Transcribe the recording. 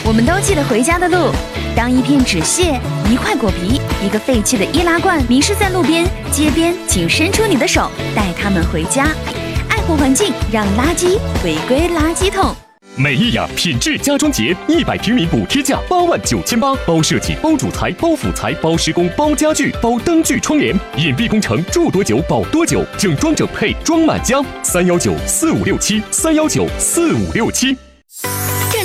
我们都记得回家的路。当一片纸屑、一块果皮、一个废弃的易拉罐迷失在路边、街边，请伸出你的手，带他们回家。爱护环境，让垃圾回归垃圾桶。 美意雅品质家装节，100平米补贴价89800，包设计、包主材、包辅材、包施工、包家具、包灯具窗帘，隐蔽工程，住多久保多久，整装整配装满家。3194567，3194567。